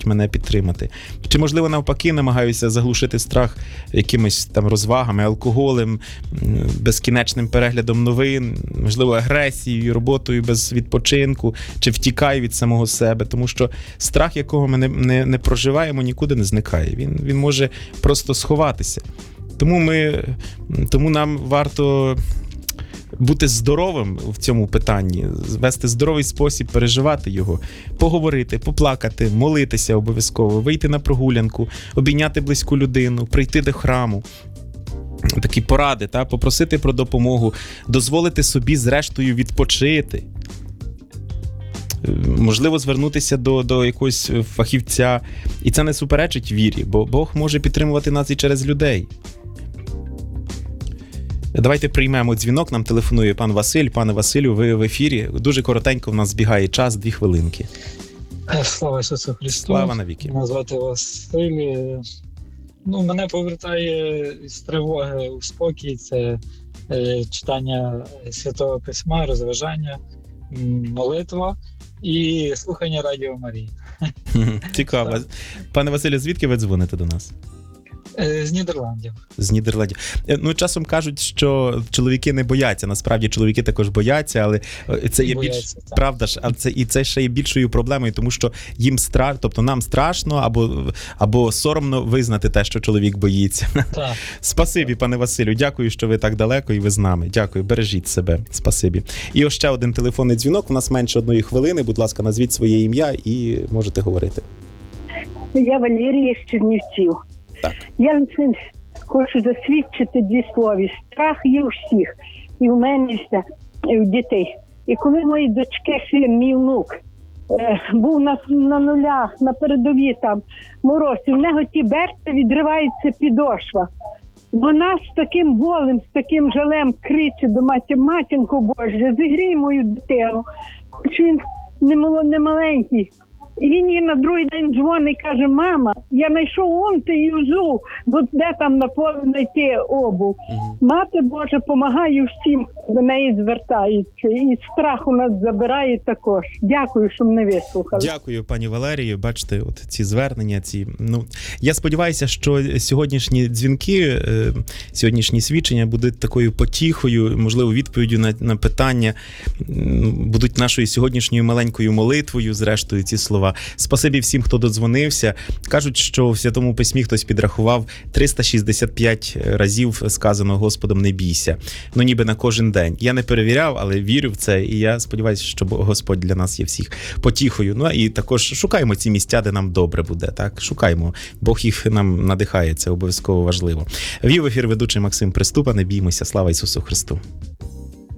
можуть мене підтримати. Чи, можливо, навпаки, намагаюся заглушити страх якимись там розвагами, алкоголем, безкінечним переглядом новин, можливо, агресією, роботою без відпочинку, чи втікаю від самого себе, тому що страх, якого ми не проживаємо, нікуди не зникає. Він може просто сховатися. Тому нам варто бути здоровим в цьому питанні, вести здоровий спосіб, переживати його, поговорити, поплакати, молитися обов'язково, вийти на прогулянку, обійняти близьку людину, прийти до храму. Такі поради, попросити про допомогу, дозволити собі зрештою відпочити. Можливо, звернутися до якогось фахівця. І це не суперечить вірі, бо Бог може підтримувати нас і через людей. Давайте приймемо дзвінок, нам телефонує пан Василь. Пане Василю, ви в ефірі. Дуже коротенько в нас збігає час, 2 хвилинки. Слава Ісусу Христу. Слава навіки. Мене звати Василь. Мене повертає з тривоги у спокій. Це читання Святого Письма, розважання, молитва і слухання Радіо Марії. Цікаво. Пане Василю, звідки ви дзвоните до нас? З Нідерландів. З Нідерландів. Часом кажуть, що чоловіки не бояться. Насправді, чоловіки також бояться, але це є більш... Правда ж, і це ще є більшою проблемою, тому що їм тобто нам страшно або соромно визнати те, що чоловік боїться. Так. Спасибі, пане Василю, дякую, що ви так далеко і ви з нами. Дякую, бережіть себе. Спасибі. І ось ще один телефонний дзвінок, у нас менше 1 хвилини. Будь ласка, назвіть своє ім'я і можете говорити. Я Валерія з Чернівців. Так. Я хочу засвідчити 2 слова. Страх є у всіх. І в мене, і в дітей. І коли мої дочки, син, мій внук, був на нулях, на передовій там, морозі, в нього ті берці відривається підошва. Вона з таким болем, з таким жалем кричить до матінку Божу, зігрій мою дитину. Хоч він не маленький. І він їй на другий день дзвонить і каже: мама, я знайшов ти юзу, бо де там на полі знайти обув. Мати Божа допомагає всім, до неї звертаються. І страх у нас забирає також. Дякую, що мене вислухали. Дякую, пані Валерію. Бачите, от ці звернення, я сподіваюся, що сьогоднішні дзвінки, сьогоднішні свідчення будуть такою потіхою, можливо, відповіддю на питання, будуть нашою сьогоднішньою маленькою молитвою, зрештою, ці слова. Спасибі всім, хто додзвонився. Кажуть, що в Святому Письмі хтось підрахував 365 разів сказано Господом не бійся. Ніби на кожен день. Я не перевіряв, але вірю в це, і я сподіваюся, що Господь для нас є всіх потіхою. І також шукаємо ці місця, де нам добре буде. Так? Шукаємо. Бог їх нам надихає, це обов'язково важливо. Вів ефір ведучий Максим Приступа. Не біймося. Слава Ісусу Христу.